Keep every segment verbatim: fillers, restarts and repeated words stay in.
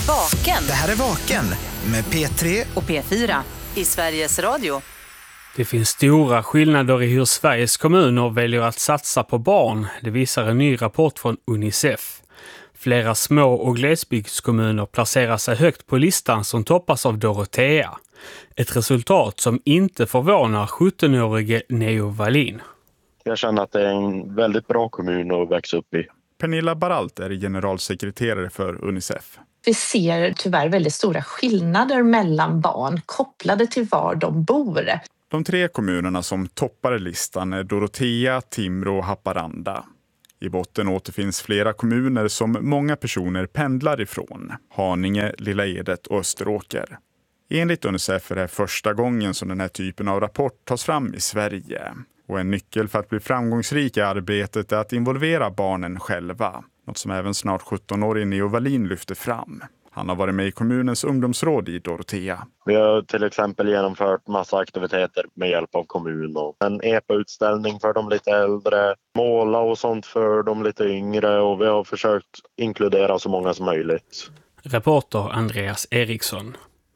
Vaken. Det här är Vaken med P tre och P fyra i Sveriges Radio. Det finns stora skillnader i hur Sveriges kommuner väljer att satsa på barn. Det visar en ny rapport från Unicef. Flera små- och glesbygdskommuner placerar sig högt på listan som toppas av Dorotea. Ett resultat som inte förvånar sjuttonårige Neo Wallin. Jag känner att det är en väldigt bra kommun att växa upp i. Pernilla Baralt är generalsekreterare för Unicef. Vi ser tyvärr väldigt stora skillnader mellan barn kopplade till var de bor. De tre kommunerna som toppar listan är Dorotea, Timrå och Haparanda. I botten återfinns flera kommuner som många personer pendlar ifrån. Haninge, Lilla Edet och Österåker. Enligt Unicef är det första gången som den här typen av rapport tas fram i Sverige. Och en nyckel för att bli framgångsrik i arbetet är att involvera barnen själva. Något som även snart sjuttonårige Neo Wallin lyfter fram. Han har varit med i kommunens ungdomsråd i Dorotea. Vi har till exempel genomfört massa aktiviteter med hjälp av kommun. Och en E P A-utställning för de lite äldre, måla och sånt för de lite yngre. Och vi har försökt inkludera så många som möjligt. Reporter Andreas Eriksson.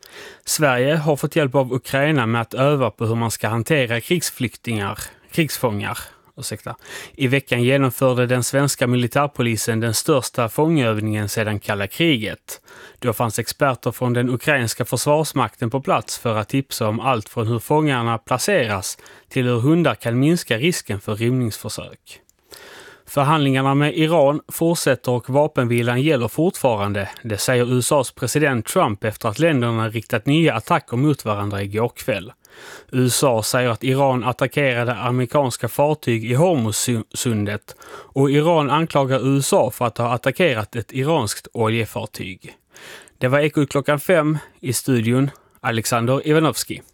Sverige har fått hjälp av Ukraina med att öva på hur man ska hantera krigsflyktingar, krigsfångar. Ursäkta. I veckan genomförde den svenska militärpolisen den största fångövningen sedan kalla kriget. Då fanns experter från den ukrainska försvarsmakten på plats för att tipsa om allt från hur fångarna placeras till hur hundar kan minska risken för rymningsförsök. Förhandlingarna med Iran fortsätter och vapenvilan gäller fortfarande, det säger U S A:s president Trump efter att länderna riktat nya attacker mot varandra igår kväll. U S A säger att Iran attackerade amerikanska fartyg i Hormuzsundet och Iran anklagar U S A för att ha attackerat ett iranskt oljefartyg. Det var Ekot klockan fem i studion, Alexander Ivanovski.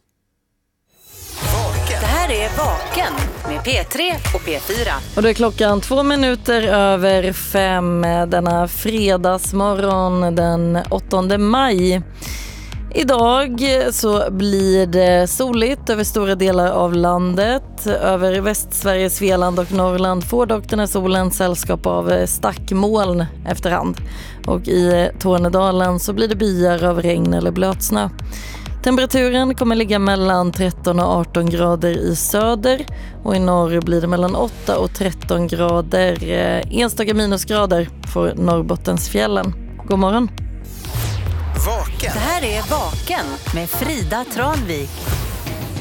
Det här är Vaken med P tre och P fyra. Och det är klockan två minuter över fem denna fredagsmorgon den åttonde maj. Idag så blir det soligt över stora delar av landet. Över Västsverige, Svealand och Norrland får dock den här solen sällskap av stackmoln efterhand. Och i Tornedalen så blir det byar av regn eller blötsnö. Temperaturen kommer ligga mellan tretton och arton grader i söder och i norr blir det mellan åtta och tretton grader. Enstaka minusgrader för Norrbottensfjällen. God morgon! Vaken. Det här är Vaken med Frida Tranvik.